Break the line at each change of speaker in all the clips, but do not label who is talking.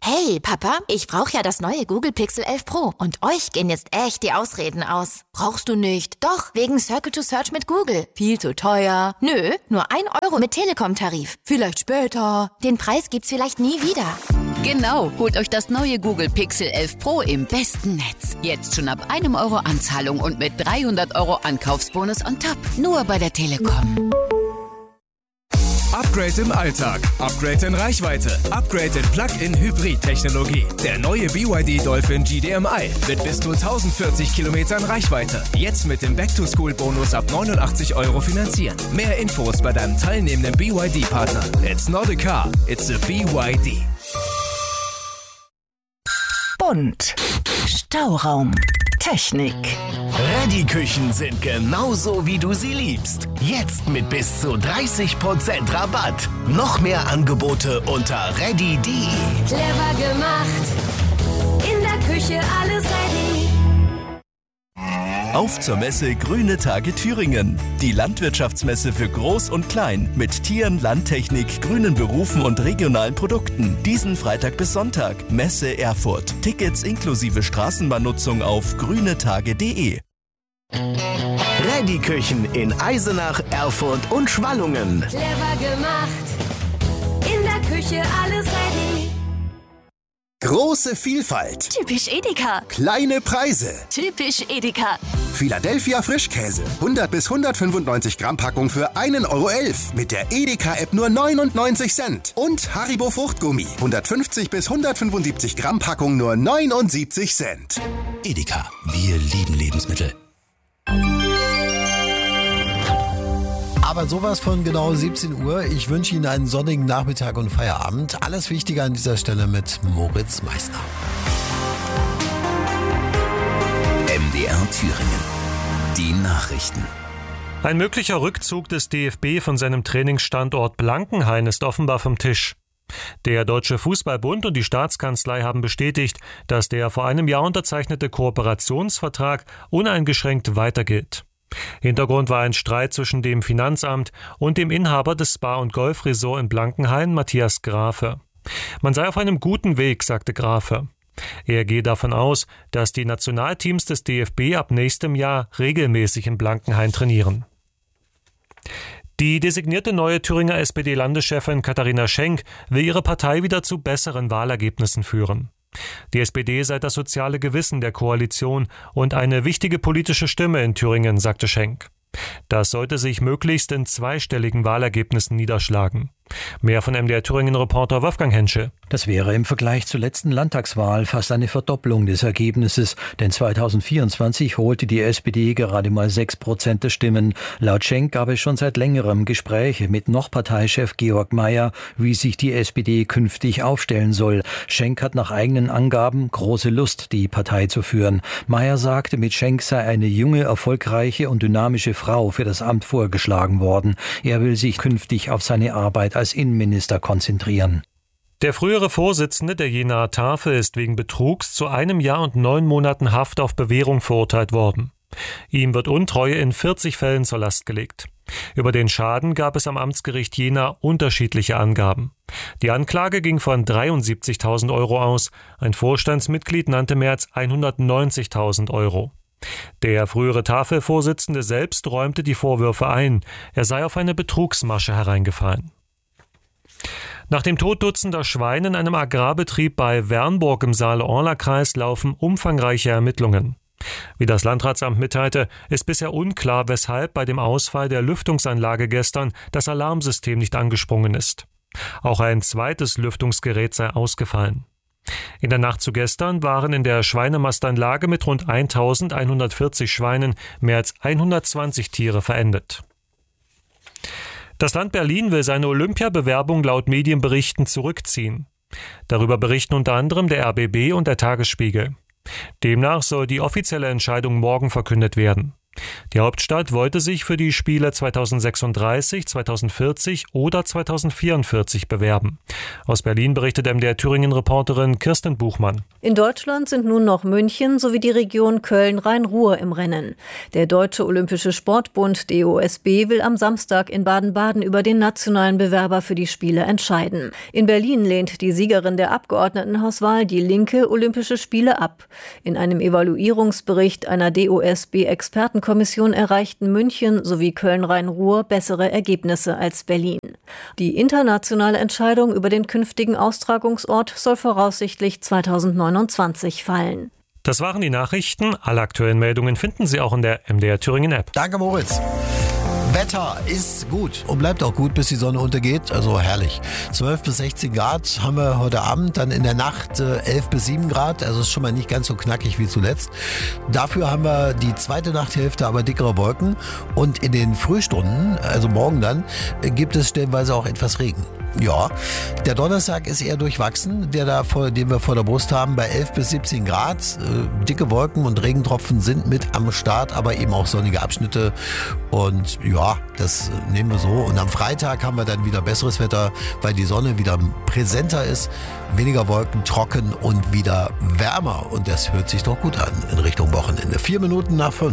Hey, Papa, ich brauche ja das neue Google Pixel 11 Pro. Und euch gehen jetzt echt die Ausreden aus. Brauchst du nicht? Doch, wegen Circle to Search mit Google. Viel zu teuer. Nö, nur 1 Euro mit Telekom-Tarif. Vielleicht später. Den Preis gibt's vielleicht nie wieder.
Genau, holt euch das neue Google Pixel 11 Pro im besten Netz. Jetzt schon ab 1 Euro Anzahlung und mit 300 Euro Ankaufsbonus on top. Nur bei der Telekom.
Upgrade im Alltag, Upgrade in Reichweite, Upgrade in Plug-in-Hybrid-Technologie. Der neue BYD Dolphin GDMI mit bis zu 1040 Kilometern Reichweite. Jetzt mit dem Back-to-School-Bonus ab 89 Euro finanzieren. Mehr Infos bei deinem teilnehmenden BYD-Partner. It's not a car, it's a BYD.
Bunt. Stauraum. Technik.
Ready-Küchen sind genauso, wie du sie liebst. Jetzt mit bis zu 30% Rabatt. Noch mehr Angebote unter ready.de.
Clever gemacht. In der Küche alles ready.
Auf zur Messe Grüne Tage Thüringen. Die Landwirtschaftsmesse für Groß und Klein mit Tieren, Landtechnik, grünen Berufen und regionalen Produkten. Diesen Freitag bis Sonntag. Messe Erfurt. Tickets inklusive Straßenbahnnutzung auf grünetage.de.
Ready-Küchen in Eisenach, Erfurt und Schwallungen.
Clever gemacht. In der Küche alles ready.
Große Vielfalt.
Typisch Edeka.
Kleine Preise.
Typisch Edeka.
Philadelphia Frischkäse. 100 bis 195 Gramm Packung für 1,11 Euro. Mit der Edeka-App nur 99 Cent. Und Haribo Fruchtgummi. 150 bis 175 Gramm Packung nur 79 Cent.
Edeka. Wir lieben Lebensmittel.
Aber sowas von genau 17 Uhr. Ich wünsche Ihnen einen sonnigen Nachmittag und Feierabend. Alles Wichtige an dieser Stelle mit Moritz Meissner.
MDR Thüringen. Die Nachrichten.
Ein möglicher Rückzug des DFB von seinem Trainingsstandort Blankenhain ist offenbar vom Tisch. Der Deutsche Fußballbund und die Staatskanzlei haben bestätigt, dass der vor einem Jahr unterzeichnete Kooperationsvertrag uneingeschränkt weiter gilt. Hintergrund war ein Streit zwischen dem Finanzamt und dem Inhaber des Spa- und Golfresort in Blankenhain, Matthias Grafe. Man sei auf einem guten Weg, sagte Grafe. Er gehe davon aus, dass die Nationalteams des DFB ab nächstem Jahr regelmäßig in Blankenhain trainieren. Die designierte neue Thüringer SPD-Landeschefin Katharina Schenk will ihre Partei wieder zu besseren Wahlergebnissen führen. Die SPD sei das soziale Gewissen der Koalition und eine wichtige politische Stimme in Thüringen, sagte Schenk. Das sollte sich möglichst in zweistelligen Wahlergebnissen niederschlagen. Mehr von MDR Thüringen-Reporter Wolfgang Henschel.
Das wäre im Vergleich zur letzten Landtagswahl fast eine Verdopplung des Ergebnisses, denn 2024 holte die SPD gerade mal 6% der Stimmen. Laut Schenk gab es schon seit längerem Gespräche mit noch Parteichef Georg Mayer, wie sich die SPD künftig aufstellen soll. Schenk hat nach eigenen Angaben große Lust, die Partei zu führen. Mayer sagte, mit Schenk sei eine junge, erfolgreiche und dynamische Frau für das Amt vorgeschlagen worden. Er will sich künftig auf seine Arbeit als Innenminister konzentrieren.
Der frühere Vorsitzende der Jenaer Tafel ist wegen Betrugs zu 1 Jahr und 9 Monaten Haft auf Bewährung verurteilt worden. Ihm wird Untreue in 40 Fällen zur Last gelegt. Über den Schaden gab es am Amtsgericht Jena unterschiedliche Angaben. Die Anklage ging von 73.000 Euro aus. Ein Vorstandsmitglied nannte mehr als 190.000 Euro. Der frühere Tafelvorsitzende selbst räumte die Vorwürfe ein. Er sei auf eine Betrugsmasche hereingefallen. Nach dem Tod dutzender Schweine in einem Agrarbetrieb bei Wernburg im Saale-Orla-Kreis laufen umfangreiche Ermittlungen. Wie das Landratsamt mitteilte, ist bisher unklar, weshalb bei dem Ausfall der Lüftungsanlage gestern das Alarmsystem nicht angesprungen ist. Auch ein zweites Lüftungsgerät sei ausgefallen. In der Nacht zu gestern waren in der Schweinemastanlage mit rund 1.140 Schweinen mehr als 120 Tiere verendet. Das Land Berlin will seine Olympiabewerbung laut Medienberichten zurückziehen. Darüber berichten unter anderem der RBB und der Tagesspiegel. Demnach soll die offizielle Entscheidung morgen verkündet werden. Die Hauptstadt wollte sich für die Spiele 2036, 2040 oder 2044 bewerben. Aus Berlin berichtet MDR Thüringen-Reporterin Kirsten Buchmann.
In Deutschland sind nun noch München sowie die Region Köln-Rhein-Ruhr im Rennen. Der Deutsche Olympische Sportbund DOSB will am Samstag in Baden-Baden über den nationalen Bewerber für die Spiele entscheiden. In Berlin lehnt die Siegerin der Abgeordnetenhauswahl, die Linke, Olympische Spiele ab. In einem Evaluierungsbericht einer DOSB-Expertenkommission erreichten München sowie Köln-Rhein-Ruhr bessere Ergebnisse als Berlin. Die internationale Entscheidung über den künftigen Austragungsort soll voraussichtlich 2029 fallen.
Das waren die Nachrichten. Alle aktuellen Meldungen finden Sie auch in der MDR Thüringen App.
Danke, Moritz. Wetter ist gut und bleibt auch gut, bis die Sonne untergeht. Also herrlich. 12 bis 16 Grad haben wir heute Abend. Dann in der Nacht 11 bis 7 Grad. Also ist schon mal nicht ganz so knackig wie zuletzt. Dafür haben wir die zweite Nachthälfte aber dickere Wolken. Und in den Frühstunden, also morgen dann, gibt es stellenweise auch etwas Regen. Ja, der Donnerstag ist eher durchwachsen, den wir vor der Brust haben, bei 11 bis 17 Grad. Dicke Wolken und Regentropfen sind mit am Start, aber eben auch sonnige Abschnitte. Und ja, das nehmen wir so. Und am Freitag haben wir dann wieder besseres Wetter, weil die Sonne wieder präsenter ist. Weniger Wolken, trocken und wieder wärmer. Und das hört sich doch gut an in Richtung Wochenende. 4 Minuten nach 5.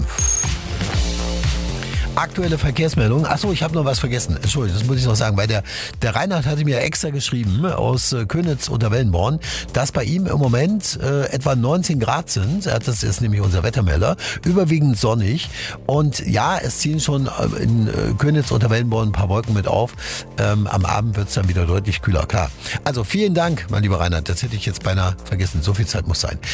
Aktuelle Verkehrsmeldung. Achso, ich habe noch was vergessen. Entschuldigung, das muss ich noch sagen. Weil der Reinhard hatte mir extra geschrieben aus Könitz unter Wellenborn, dass bei ihm im Moment etwa 19 Grad sind. Das ist nämlich unser Wettermelder. Überwiegend sonnig. Und ja, es ziehen schon in Könitz unter Wellenborn ein paar Wolken mit auf. Am Abend wird es dann wieder deutlich kühler. Klar. Also vielen Dank, mein lieber Reinhard. Das hätte ich jetzt beinahe vergessen. So viel Zeit muss sein.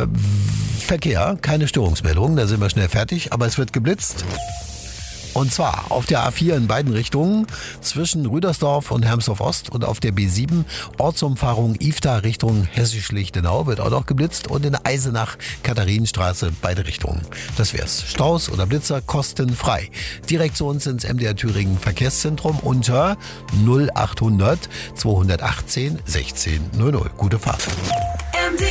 Verkehr, keine Störungsmeldungen. Da sind wir schnell fertig. Aber es wird geblitzt. Und zwar auf der A4 in beiden Richtungen zwischen Rüdersdorf und Hermsdorf-Ost und auf der B7 Ortsumfahrung Ifta Richtung Hessisch-Lichtenau wird auch noch geblitzt und in Eisenach Katharinenstraße beide Richtungen. Das wär's. Staus oder Blitzer kostenfrei. Direkt zu uns ins MDR Thüringen Verkehrszentrum unter 0800 218 1600. Gute Fahrt.
MDR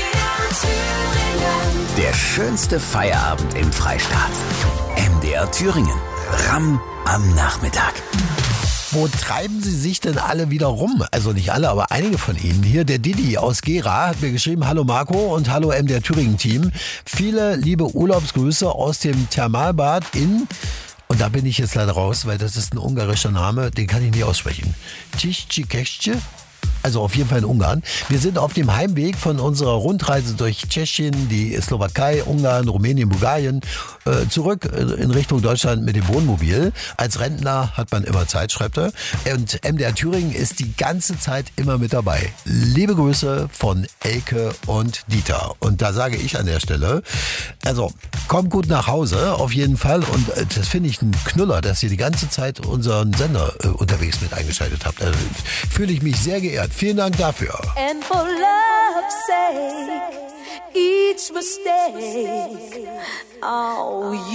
Thüringen.
Der schönste Feierabend im Freistaat. MDR Thüringen. Ramm am Nachmittag.
Wo treiben Sie sich denn alle wieder rum? Also nicht alle, aber einige von Ihnen. Hier der Didi aus Gera hat mir geschrieben, hallo Marco und hallo MDR Thüringen Team. Viele liebe Urlaubsgrüße aus dem Thermalbad in... Und da bin ich jetzt leider raus, weil das ist ein ungarischer Name, den kann ich nicht aussprechen. Tischikesce? Also auf jeden Fall in Ungarn. Wir sind auf dem Heimweg von unserer Rundreise durch Tschechien, die Slowakei, Ungarn, Rumänien, Bulgarien, zurück in Richtung Deutschland mit dem Wohnmobil. Als Rentner hat man immer Zeit, schreibt er. Und MDR Thüringen ist die ganze Zeit immer mit dabei. Liebe Grüße von Elke und Dieter. Und da sage ich an der Stelle, also kommt gut nach Hause, auf jeden Fall. Und das finde ich ein Knüller, dass ihr die ganze Zeit unseren Sender unterwegs mit eingeschaltet habt. Also fühle ich mich sehr geehrt. Vielen Dank dafür.
And for love's sake, each mistake, oh,